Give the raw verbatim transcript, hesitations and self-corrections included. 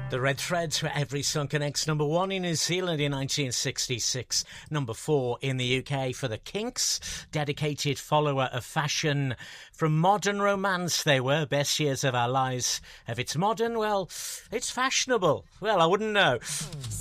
The Red Threads were Every Sunken Egg's number one in New Zealand in nineteen sixty-six, number four in the U K for the Kinks, dedicated follower of fashion. From modern romance they were, best years of our lives. If it's modern, well, it's fashionable. Well, I wouldn't know.